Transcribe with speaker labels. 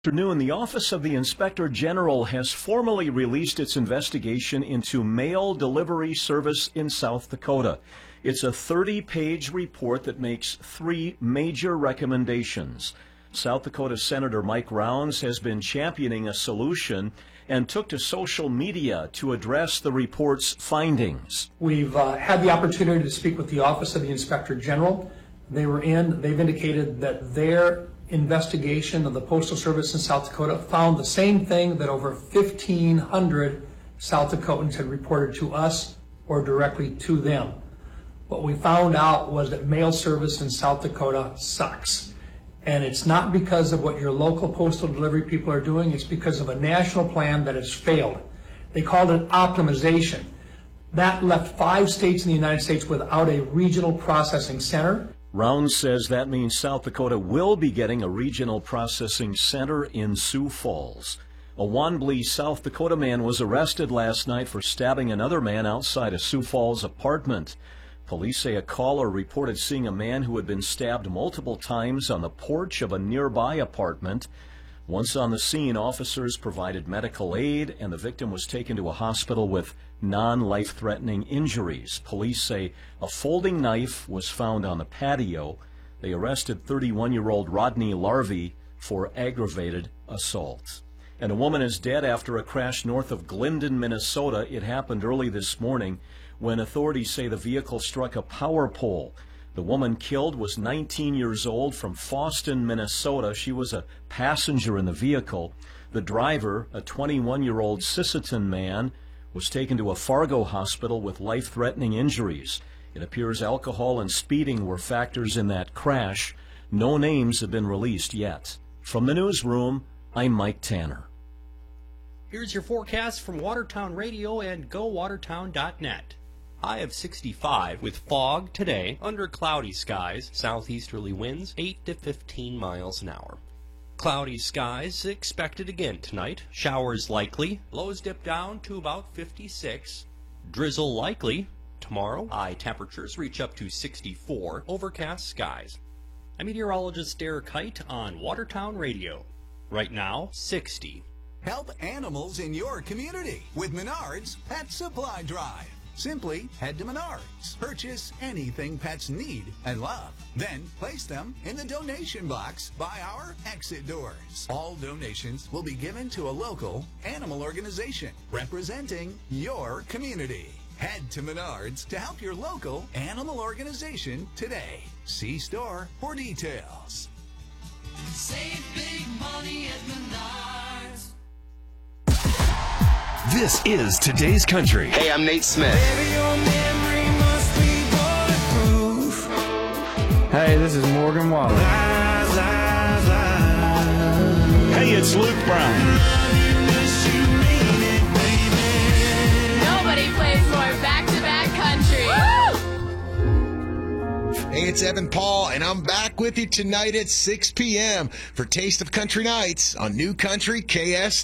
Speaker 1: Afternoon, the Office of the Inspector General has formally released its investigation into mail delivery service in South Dakota. It's a 30-page report that makes three major recommendations. South Dakota Senator Mike Rounds has been championing a solution and took to social media to address the report's findings.
Speaker 2: We've had the opportunity to speak with the Office of the Inspector General. They've indicated that their investigation of the Postal Service in South Dakota found the same thing that over 1,500 South Dakotans had reported to us or directly to them. What we found out was that mail service in South Dakota sucks. And it's not because of what your local postal delivery people are doing, it's because of a national plan that has failed. They called it optimization. That left 5 states in the United States without a regional processing center.
Speaker 1: Rounds says that means South Dakota will be getting a regional processing center in Sioux Falls. A Wanblee, South Dakota man was arrested last night for stabbing another man outside a Sioux Falls apartment. Police say a caller reported seeing a man who had been stabbed multiple times on the porch of a nearby apartment. Once on the scene, officers provided medical aid, and the victim was taken to a hospital with non-life-threatening injuries. Police say a folding knife was found on the patio. They arrested 31-year-old Rodney Larvey for aggravated assault. And a woman is dead after a crash north of Glendon, Minnesota. It happened early this morning when authorities say the vehicle struck a power pole. The woman killed was 19 years old from Fosston, Minnesota. She was a passenger in the vehicle. The driver, a 21-year-old Sisseton man, was taken to a Fargo hospital with life-threatening injuries. It appears alcohol and speeding were factors in that crash. No names have been released yet. From the newsroom, I'm Mike Tanner.
Speaker 3: Here's your forecast from Watertown Radio and GoWatertown.net. High of 65 with fog today, under cloudy skies, southeasterly winds 8 to 15 miles an hour. Cloudy skies expected again tonight, showers likely, lows dip down to about 56. Drizzle likely tomorrow, high temperatures reach up to 64, overcast skies. I'm meteorologist Derek Height on Watertown Radio. Right now, 60.
Speaker 4: Help animals in your community with Menards Pet Supply Drive. Simply head to Menards, purchase anything pets need and love, then place them in the donation box by our exit doors. All donations will be given to a local animal organization representing your community. Head to Menards to help your local animal organization today. See store for details.
Speaker 5: Save big money at Menards.
Speaker 6: This is Today's Country.
Speaker 7: Hey, I'm Nate Smith.
Speaker 5: Baby, your memory must be bulletproof.
Speaker 8: Hey, this is Morgan Wallen.
Speaker 5: Lies, lies, lies.
Speaker 1: Hey, it's Luke Brown.
Speaker 9: Nobody plays more back-to-back country. Woo!
Speaker 7: Hey, it's Evan Paul, and I'm back with you tonight at 6 p.m. for Taste of Country Nights on New Country KS.